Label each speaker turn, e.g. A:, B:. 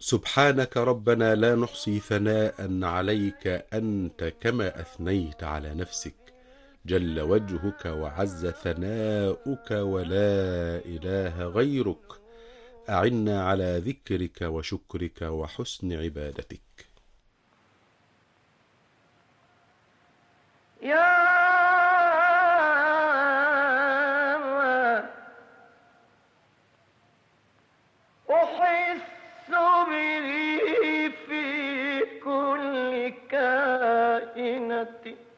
A: سبحانك ربنا لا نحصي ثناء عليك أنت كما أثنيت على نفسك، جل وجهك وعز ثناؤك ولا إله غيرك. أعنا على ذكرك وشكرك وحسن عبادتك.
B: يا من أحس به في كل كائنتي